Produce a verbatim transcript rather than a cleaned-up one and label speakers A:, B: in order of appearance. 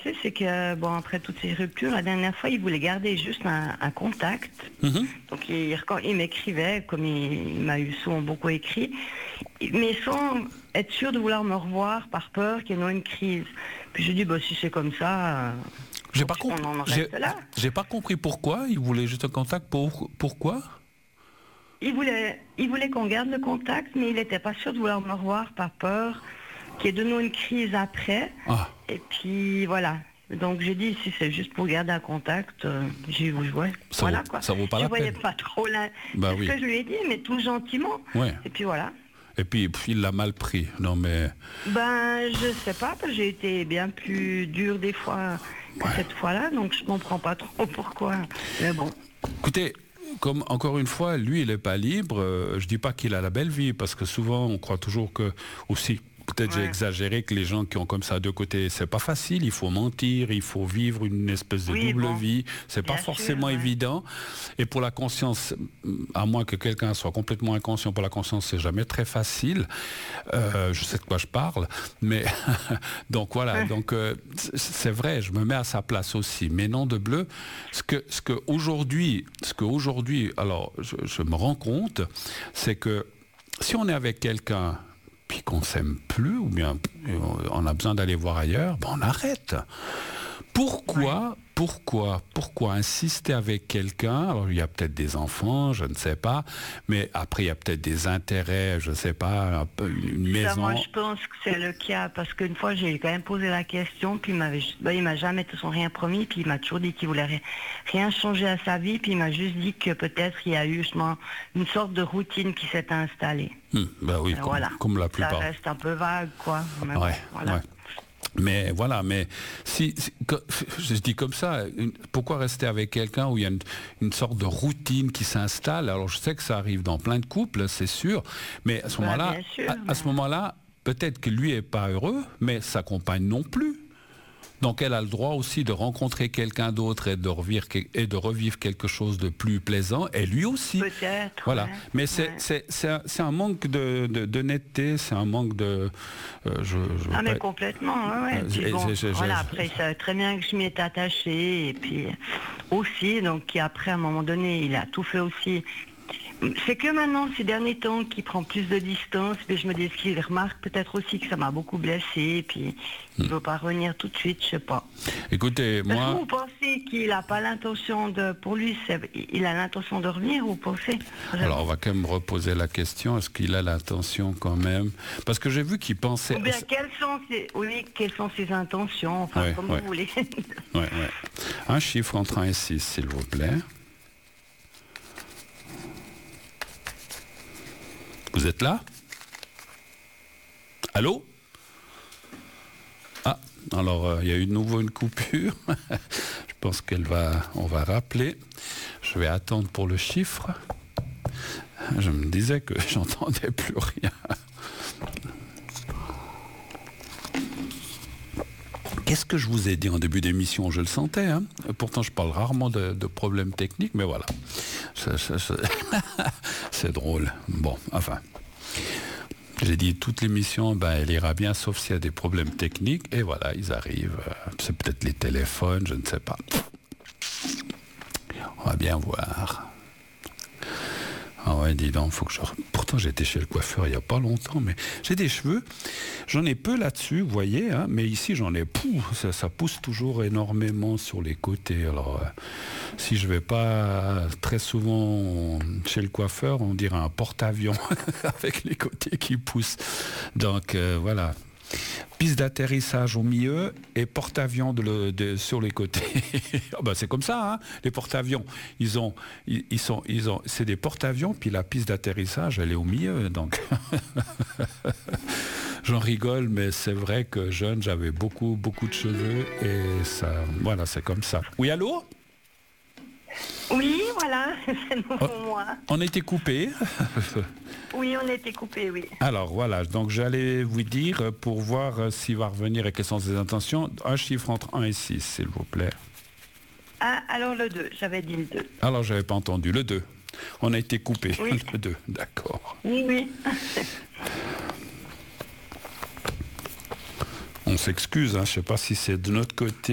A: passé, c'est que, bon, après toutes ces ruptures, la dernière fois, il voulait garder juste un, un contact.
B: Mm-hmm.
A: Donc, il, quand il m'écrivait, comme il, il m'a eu souvent beaucoup écrit, mais sans être sûr de vouloir me revoir par peur qu'il y ait une crise. Puis je dis, bah, si c'est comme ça, euh,
B: j'ai pas compris.
A: on en
B: J'ai,
A: reste là.
B: j'ai pas compris pourquoi. Il voulait juste un contact. Pour, pourquoi
A: Il voulait, il voulait qu'on garde le contact, mais il n'était pas sûr de vouloir me revoir par peur qu'il y ait de nouveau une crise après.
B: Ah.
A: Et puis voilà. Donc j'ai dit, si c'est juste pour garder un contact, euh, j'ai vous jouer.
B: Ça
A: Voilà
B: vaut,
A: quoi.
B: ça vaut pas
A: je
B: la
A: voyais
B: peine.
A: pas trop là.
B: Bah
A: c'est
B: oui.
A: ce que je lui ai dit, mais tout gentiment.
B: Ouais.
A: Et puis voilà.
B: Et puis, puis il l'a mal pris. Non mais.
A: Ben je sais pas, parce que j'ai été bien plus dure des fois que
B: Ouais.
A: cette fois-là, donc je comprends pas trop pourquoi. Mais bon.
B: Écoutez, comme encore une fois, lui, il n'est pas libre. Euh, je dis pas qu'il a la belle vie, parce que souvent, on croit toujours que aussi. Peut-être
A: Ouais.
B: j'ai exagéré que les gens qui ont comme ça deux côtés, c'est pas facile. Il faut mentir, il faut vivre une espèce de
A: Oui,
B: double
A: bon,
B: vie. C'est pas
A: bien
B: forcément
A: sûr, ouais.
B: évident. Et pour la conscience, à moins que quelqu'un soit complètement inconscient, pour la conscience, c'est jamais très facile. Euh, je sais de quoi je parle, mais donc voilà.
A: Ouais.
B: Donc euh, c'est vrai, je me mets à sa place aussi. Mais non de bleu. Ce que ce que aujourd'hui, ce que aujourd'hui, alors je, je me rends compte, c'est que si on est avec quelqu'un puis qu'on s'aime plus, ou bien on a besoin d'aller voir ailleurs, ben on arrête. Pourquoi, ouais. pourquoi, pourquoi insister avec quelqu'un? Alors il y a peut-être des enfants, je ne sais pas, mais après il y a peut-être des intérêts, je ne sais pas, un peu une maison.
A: Ça, moi je pense que c'est le cas, parce qu'une fois j'ai quand même posé la question, puis il m'avait, ben, il m'a jamais de toute façon rien promis, puis il m'a toujours dit qu'il voulait rien, rien changer à sa vie, puis il m'a juste dit que peut-être il y a eu justement une sorte de routine qui s'est installée.
B: Mmh, ben oui,
A: alors,
B: comme,
A: voilà.
B: comme la plupart.
A: Ça reste un peu vague, quoi. Mais
B: ouais,
A: voilà.
B: ouais. Mais voilà, mais si, si je dis comme ça, une, pourquoi rester avec quelqu'un où il y a une, une sorte de routine qui s'installe? Alors je sais que ça arrive dans plein de couples, c'est sûr, mais à ce
A: bah,
B: moment-là,
A: sûr,
B: à,
A: mais...
B: à ce moment-là, peut-être que lui est pas heureux, mais sa compagne non plus. Donc elle a le droit aussi de rencontrer quelqu'un d'autre et de revivre, et de revivre quelque chose de plus plaisant, et lui aussi.
A: Peut-être.
B: Voilà.
A: Ouais,
B: mais c'est,
A: ouais.
B: c'est, c'est, un, c'est un manque de, de, d'honnêteté, c'est un manque de... Euh, je, je
A: ah mais
B: pas...
A: complètement, ouais, ouais.
B: Euh,
A: Puis bon,
B: je, je,
A: voilà,
B: je,
A: après il savait très bien que je m'y étais attachée, et puis aussi, donc après à un moment donné, il a tout fait aussi. C'est que maintenant, ces derniers temps, qu'il prend plus de distance, mais je me dis qu'il remarque peut-être aussi que ça m'a beaucoup blessée, et puis il ne veut pas revenir tout de suite, je sais pas.
B: Écoutez,
A: Parce
B: moi...
A: que vous pensez qu'il n'a pas l'intention de... Pour lui, c'est, il a l'intention de revenir, vous pensez?
B: Alors, on va quand même reposer la question, est-ce qu'il a l'intention quand même? Parce que j'ai vu qu'il pensait...
A: Ou bien, quelles sont ses, oui, quelles sont ses intentions, enfin,
B: ouais,
A: comme
B: ouais.
A: vous voulez.
B: ouais, ouais. Un chiffre entre un et six, s'il vous plaît. Vous êtes là? Allô? Ah, alors il euh, y a eu de nouveau une coupure. Je pense qu'elle va, on va rappeler. Je vais attendre pour le chiffre. Je me disais que j'entendais plus rien. Qu'est-ce que je vous ai dit en début d'émission? Je le sentais, hein. Pourtant je parle rarement de, de problèmes techniques, mais voilà. C'est, c'est, c'est... c'est drôle. Bon, enfin. J'ai dit toute l'émission, ben, elle ira bien, sauf s'il y a des problèmes techniques. Et voilà, ils arrivent. C'est peut-être les téléphones, je ne sais pas. On va bien voir. Ah ouais, dis donc, faut que je... Pourtant, j'étais chez le coiffeur il n'y a pas longtemps, mais j'ai des cheveux. J'en ai peu là-dessus, vous voyez, hein, mais ici, j'en ai... Pouf, ça, ça pousse toujours énormément sur les côtés. Alors, euh, si je ne vais pas très souvent chez le coiffeur, on dirait un porte-avions avec les côtés qui poussent. Donc, euh, voilà. Piste d'atterrissage au milieu et porte-avions de le, de, sur les côtés. Oh ben c'est comme ça, hein, les porte-avions. Ils ont, ils, ils sont, ils ont, c'est des porte-avions, puis la piste d'atterrissage, elle est au milieu. Donc, j'en rigole, mais c'est vrai que jeune, j'avais beaucoup, beaucoup de cheveux et ça, voilà, c'est comme ça. Oui, allô?
A: Oui, voilà, c'est nouveau
B: oh,
A: moi.
B: On a été coupé.
A: Oui, on a été coupé, oui.
B: Alors voilà, donc j'allais vous dire pour voir s'il va revenir et quelles sont ses intentions, un chiffre entre un et six, s'il vous plaît.
A: Ah, alors le deux, j'avais dit le deux.
B: Alors j'avais pas entendu, le deux. On a été coupé,
A: oui.
B: Le deux, d'accord.
A: Oui, oui.
B: On s'excuse, hein, je sais pas si c'est de notre côté.